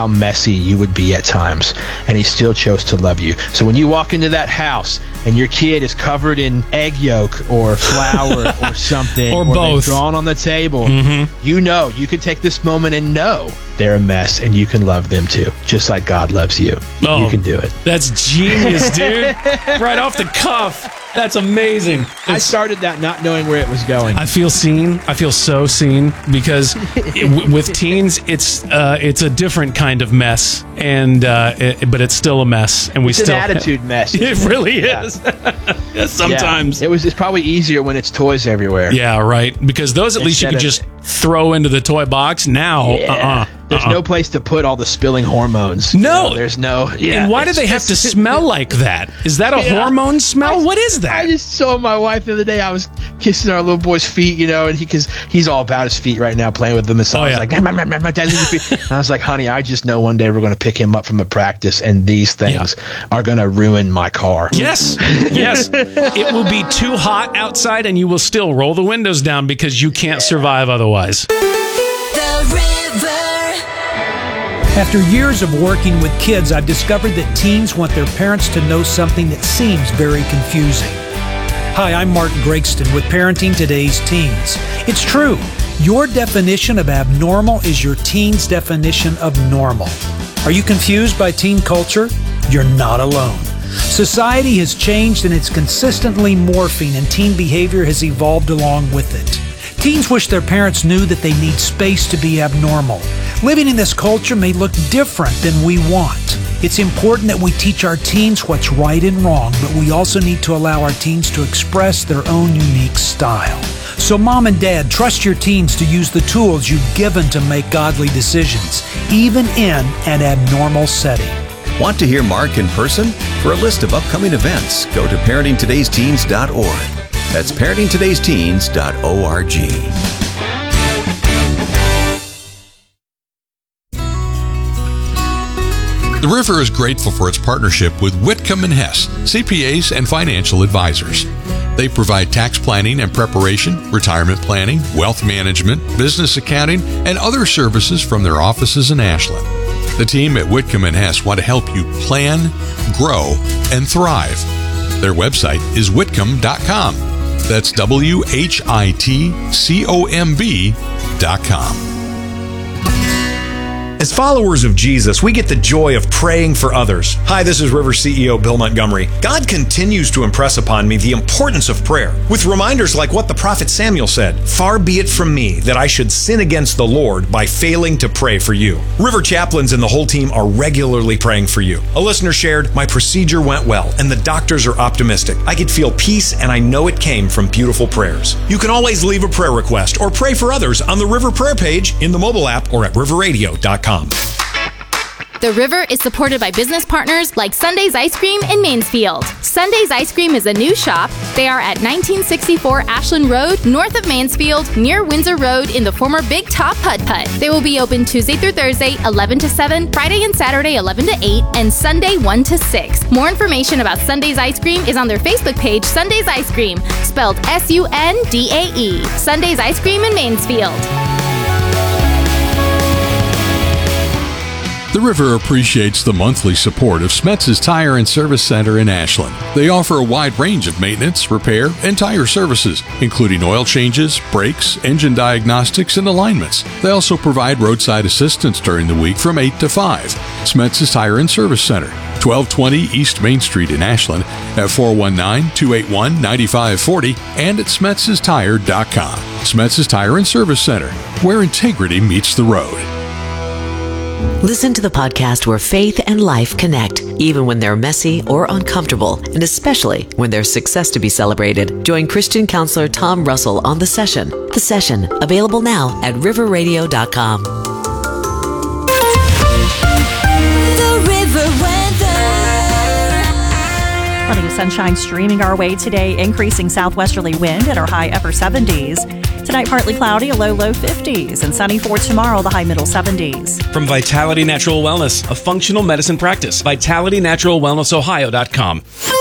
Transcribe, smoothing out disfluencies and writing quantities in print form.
how messy you would be at times, and he still chose to love you. So when you walk into that house and your kid is covered in egg yolk or flour or something, or both, drawn on the table, you know, you can take this moment and know they're a mess, and you can love them too, just like God loves you. You can do it. That's genius, dude. Right off the cuff. That's amazing. I started that not knowing where it was going. I feel seen. I feel so seen because with teens, it's a different kind of mess, and but it's still a mess, and it's still an attitude mess. It really is. Sometimes it's probably easier when it's toys everywhere. Yeah, right. Because those at least you can just throw into the toy box. Now, there's no place to put all the spilling hormones. No, there's no. And why do they have to smell like that? Is that a hormone smell? What is that? I just saw my wife the other day. I was kissing our little boy's feet, and because he's all about his feet right now, playing with them. And so I was like, my dad's feet. And I was like, honey, I just know one day we're going to pick him up from a practice, and these things are going to ruin my car. Yes. It will be too hot outside, and you will still roll the windows down because you can't survive otherwise. After years of working with kids, I've discovered that teens want their parents to know something that seems very confusing. Hi, I'm Mark Gregston with Parenting Today's Teens. It's true. Your definition of abnormal is your teen's definition of normal. Are you confused by teen culture? You're not alone. Society has changed and it's consistently morphing, and teen behavior has evolved along with it. Teens wish their parents knew that they need space to be abnormal. Living in this culture may look different than we want. It's important that we teach our teens what's right and wrong, but we also need to allow our teens to express their own unique style. So mom and dad, trust your teens to use the tools you've given to make godly decisions, even in an abnormal setting. Want to hear Mark in person? For a list of upcoming events, go to parentingtodaysteens.org. That's parentingtodaysteens.org. The River is grateful for its partnership with Whitcomb & Hess, CPAs and financial advisors. They provide tax planning and preparation, retirement planning, wealth management, business accounting, and other services from their offices in Ashland. The team at Whitcomb & Hess want to help you plan, grow, and thrive. Their website is whitcomb.com. That's WHITCOMB.com. As followers of Jesus, we get the joy of praying for others. Hi, this is River CEO Bill Montgomery. God continues to impress upon me the importance of prayer, with reminders like what the prophet Samuel said, "Far be it from me that I should sin against the Lord by failing to pray for you." River chaplains and the whole team are regularly praying for you. A listener shared, "My procedure went well, and the doctors are optimistic. I could feel peace, and I know it came from beautiful prayers." You can always leave a prayer request or pray for others on the River Prayer page, in the mobile app, or at riverradio.com. The River is supported by business partners like Sunday's Ice Cream in Mansfield. Sunday's Ice Cream is a new shop. They are at 1964 Ashland Road, north of Mansfield, near Windsor Road in the former Big Top Putt Putt. They will be open Tuesday through Thursday, 11 to 7, Friday and Saturday, 11 to 8, and Sunday, 1 to 6. More information about Sunday's Ice Cream is on their Facebook page, Sunday's Ice Cream, spelled SUNDAE. Sunday's Ice Cream in Mansfield. The River appreciates the monthly support of Smetz's Tire and Service Center in Ashland. They offer a wide range of maintenance, repair, and tire services, including oil changes, brakes, engine diagnostics, and alignments. They also provide roadside assistance during the week from 8 to 5. Smetz's Tire and Service Center, 1220 East Main Street in Ashland, at 419-281-9540 and at Smetz'sTire.com. Smetz's Tire and Service Center, where integrity meets the road. Listen to the podcast where faith and life connect, even when they're messy or uncomfortable, and especially when there's success to be celebrated. Join Christian counselor Tom Russell on The Session. The Session, available now at riverradio.com. The River weather. Plenty of sunshine streaming our way today, increasing southwesterly wind at our high upper 70s. Tonight, partly cloudy, a low 50s, and sunny for tomorrow, the high middle 70s. From Vitality Natural Wellness, a functional medicine practice, VitalityNaturalWellnessOhio.com.